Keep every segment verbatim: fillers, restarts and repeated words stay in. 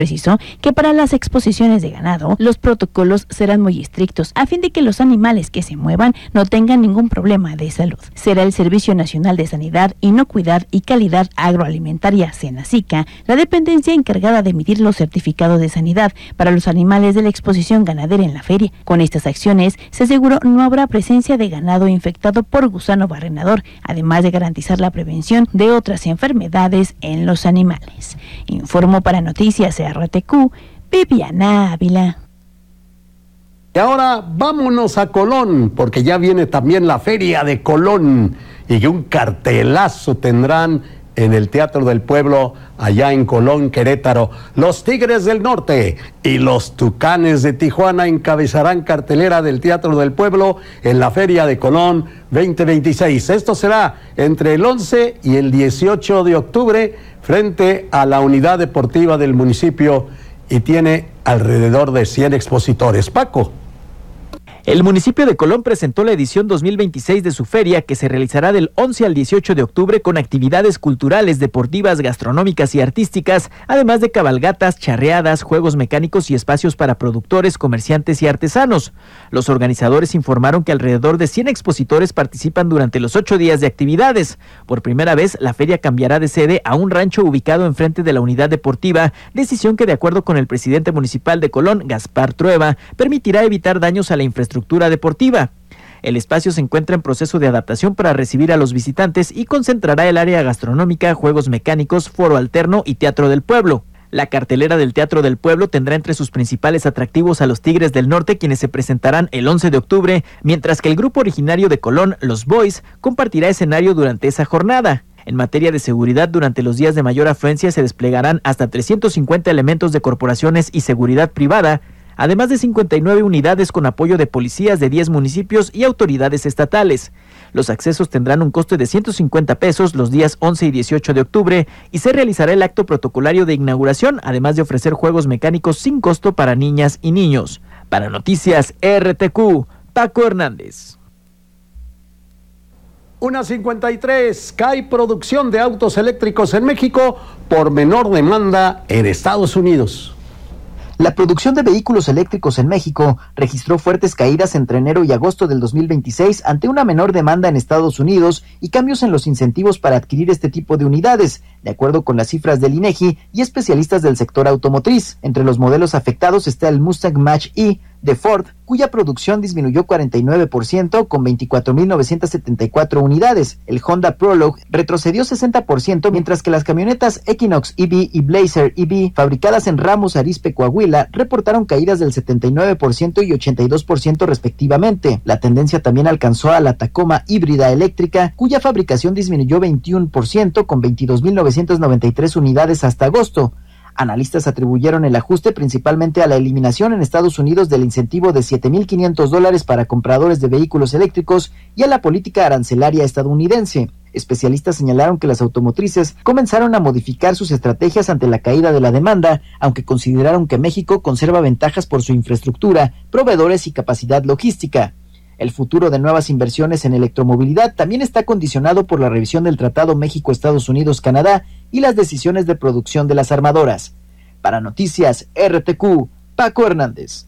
Precisó que para las exposiciones de ganado, los protocolos serán muy estrictos a fin de que los animales que se muevan no tengan ningún problema de salud. Será el Servicio Nacional de Sanidad, Inocuidad y Calidad Agroalimentaria, SENASICA, la dependencia encargada de emitir los certificados de sanidad para los animales de la exposición ganadera en la feria. Con estas acciones, se aseguró no habrá presencia de ganado infectado por gusano barrenador, además de garantizar la prevención de otras enfermedades en los animales. Informó para Noticias R T Q, Viviana Ávila. Y ahora vámonos a Colón, porque ya viene también la Feria de Colón y un cartelazo tendrán en el Teatro del Pueblo, allá en Colón, Querétaro. Los Tigres del Norte y los Tucanes de Tijuana encabezarán cartelera del Teatro del Pueblo en la Feria de Colón veinte veintiséis. Esto será entre el once y el dieciocho de octubre frente a la unidad deportiva del municipio y tiene alrededor de cien expositores. Paco. El municipio de Colón presentó la edición dos mil veintiséis de su feria, que se realizará del once al dieciocho de octubre con actividades culturales, deportivas, gastronómicas y artísticas, además de cabalgatas, charreadas, juegos mecánicos y espacios para productores, comerciantes y artesanos. Los organizadores informaron que alrededor de cien expositores participan durante los ocho días de actividades. Por primera vez, la feria cambiará de sede a un rancho ubicado enfrente de la unidad deportiva, decisión que, de acuerdo con el presidente municipal de Colón, Gaspar Trueba, permitirá evitar daños a la infraestructura estructura deportiva. El espacio se encuentra en proceso de adaptación para recibir a los visitantes y concentrará el área gastronómica, juegos mecánicos, foro alterno y teatro del pueblo. La cartelera del Teatro del Pueblo tendrá entre sus principales atractivos a los Tigres del Norte, quienes se presentarán el once de octubre, mientras que el grupo originario de Colón, Los Boys, compartirá escenario durante esa jornada. En materia de seguridad, durante los días de mayor afluencia se desplegarán hasta trescientos cincuenta elementos de corporaciones y seguridad privada, además de cincuenta y nueve unidades con apoyo de policías de diez municipios y autoridades estatales. Los accesos tendrán un costo de ciento cincuenta pesos los días once y dieciocho de octubre y se realizará el acto protocolario de inauguración, además de ofrecer juegos mecánicos sin costo para niñas y niños. Para Noticias R T Q, Paco Hernández. una cincuenta y tres, cae producción de autos eléctricos en México por menor demanda en Estados Unidos. La producción de vehículos eléctricos en México registró fuertes caídas entre enero y agosto del dos mil veintiséis ante una menor demanda en Estados Unidos y cambios en los incentivos para adquirir este tipo de unidades, de acuerdo con las cifras del INEGI y especialistas del sector automotriz. Entre los modelos afectados está el Mustang Mach-E de Ford, cuya producción disminuyó cuarenta y nueve por ciento con veinticuatro mil novecientas setenta y cuatro unidades. El Honda Prologue retrocedió sesenta por ciento, mientras que las camionetas Equinox E V y Blazer E V, fabricadas en Ramos Arizpe, Coahuila, reportaron caídas del setenta y nueve por ciento y ochenta y dos por ciento respectivamente. La tendencia también alcanzó a la Tacoma híbrida eléctrica, cuya fabricación disminuyó veintiuno por ciento con veintidós mil novecientas noventa y tres unidades hasta agosto. Analistas atribuyeron el ajuste principalmente a la eliminación en Estados Unidos del incentivo de siete mil quinientos dólares para compradores de vehículos eléctricos y a la política arancelaria estadounidense. Especialistas señalaron que las automotrices comenzaron a modificar sus estrategias ante la caída de la demanda, aunque consideraron que México conserva ventajas por su infraestructura, proveedores y capacidad logística. El futuro de nuevas inversiones en electromovilidad también está condicionado por la revisión del Tratado México-Estados Unidos-Canadá y las decisiones de producción de las armadoras. Para Noticias R T Q, Paco Hernández.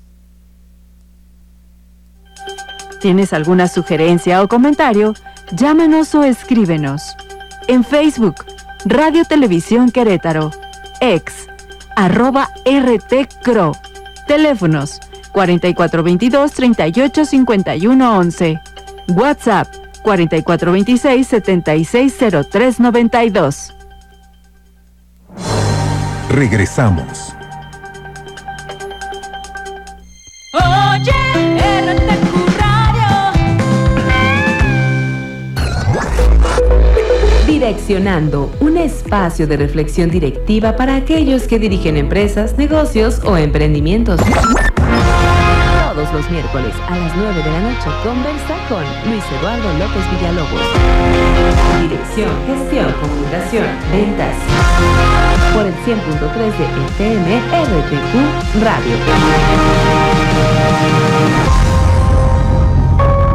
¿Tienes alguna sugerencia o comentario? Llámanos o escríbenos. En Facebook, Radio Televisión Querétaro. Ex, arroba R T C R O. Teléfonos cuarenta y cuatro veintidós, treinta y ocho cincuenta y uno once. WhatsApp cuarenta y cuatro veintiséis, setenta y seis cero tres noventa y dos. Regresamos. Oye, R T Q Radio. Direccionando, un espacio de reflexión directiva para aquellos que dirigen empresas, negocios o emprendimientos. Todos los miércoles a las nueve de la noche conversa con Luis Eduardo López Villalobos. Dirección, gestión, comunicación, ventas. Por el cien punto tres de F M R T Q Radio.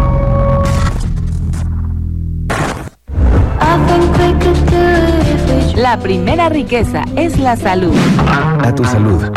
I think we could do it if we La primera riqueza es la salud. A tu salud.